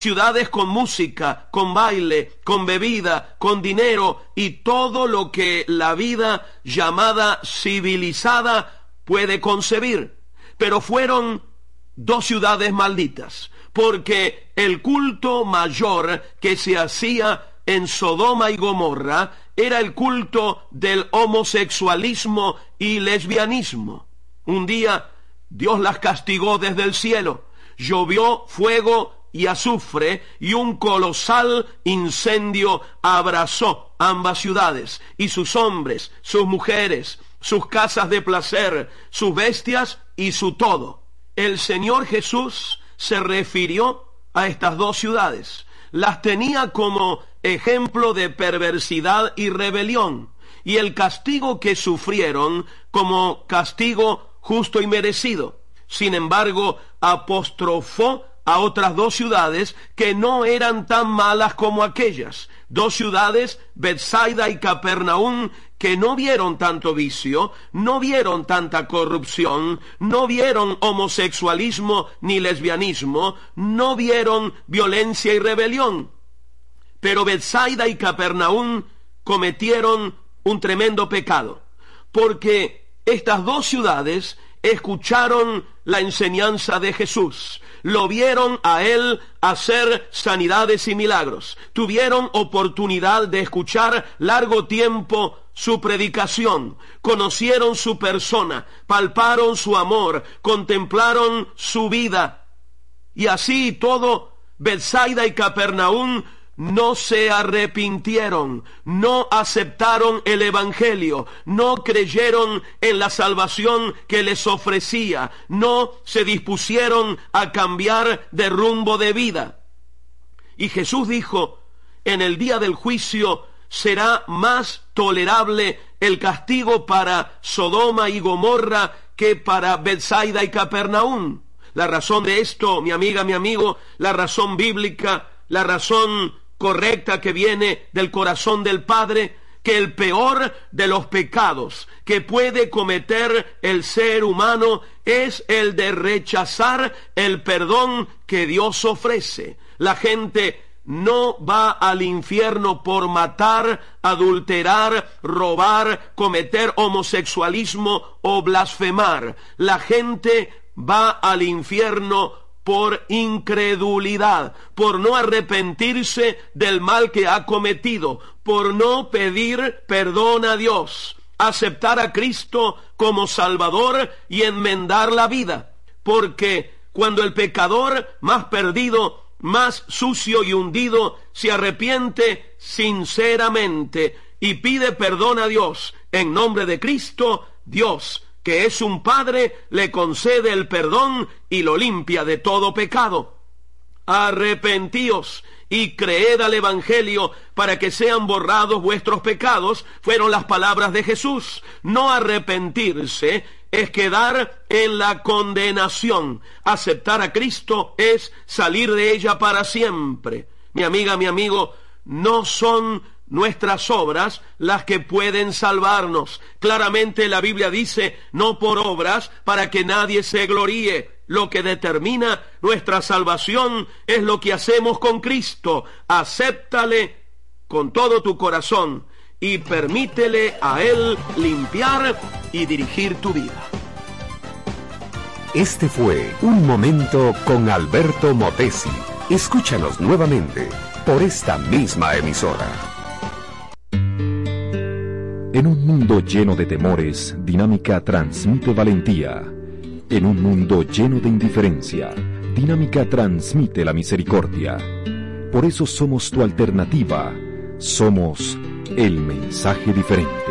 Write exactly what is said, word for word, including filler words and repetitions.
ciudades con música, con baile, con bebida, con dinero y todo lo que la vida llamada civilizada puede concebir. Pero fueron dos ciudades malditas, porque el culto mayor que se hacía en Sodoma y Gomorra era el culto del homosexualismo y lesbianismo. Un día Dios las castigó desde el cielo, llovió fuego y azufre, y un colosal incendio abrazó ambas ciudades, y sus hombres, sus mujeres, sus casas de placer, sus bestias y su todo. El Señor Jesús se refirió a estas dos ciudades, las tenía como ejemplo de perversidad y rebelión, y el castigo que sufrieron como castigo justo y merecido. Sin embargo, apostrofó a otras dos ciudades que no eran tan malas como aquellas, dos ciudades, Betsaida y Capernaum, que no vieron tanto vicio, no vieron tanta corrupción, no vieron homosexualismo ni lesbianismo, no vieron violencia y rebelión. Pero Betsaida y Capernaum cometieron un tremendo pecado, porque estas dos ciudades escucharon la enseñanza de Jesús, lo vieron a él hacer sanidades y milagros, tuvieron oportunidad de escuchar largo tiempo su predicación, conocieron su persona, palparon su amor, contemplaron su vida, y así y todo, Betsaida y Capernaum no se arrepintieron, no aceptaron el evangelio, no creyeron en la salvación que les ofrecía, no se dispusieron a cambiar de rumbo de vida. Y Jesús dijo, en el día del juicio será más tolerable el castigo para Sodoma y Gomorra que para Betsaida y Capernaum. La razón de esto, mi amiga, mi amigo, la razón bíblica, la razón correcta que viene del corazón del Padre, que el peor de los pecados que puede cometer el ser humano es el de rechazar el perdón que Dios ofrece. La gente no va al infierno por matar, adulterar, robar, cometer homosexualismo o blasfemar. La gente va al infierno por incredulidad, por no arrepentirse del mal que ha cometido, por no pedir perdón a Dios, aceptar a Cristo como Salvador y enmendar la vida. Porque cuando el pecador más perdido, más sucio y hundido, se arrepiente sinceramente y pide perdón a Dios en nombre de Cristo, Dios, que es un Padre, le concede el perdón y lo limpia de todo pecado. Arrepentíos y creed al Evangelio para que sean borrados vuestros pecados, fueron las palabras de Jesús. No arrepentirse es quedar en la condenación. Aceptar a Cristo es salir de ella para siempre. Mi amiga, mi amigo, no son nuestras obras las que pueden salvarnos. Claramente la Biblia dice, no por obras para que nadie se gloríe. Lo que determina nuestra salvación es lo que hacemos con Cristo. Acéptale con todo tu corazón y permítele a Él limpiar y dirigir tu vida. Este fue Un Momento con Alberto Motesi. Escúchanos nuevamente por esta misma emisora. En un mundo lleno de temores, Dinámica transmite valentía. En un mundo lleno de indiferencia, Dinámica transmite la misericordia. Por eso somos tu alternativa. Somos el mensaje diferente.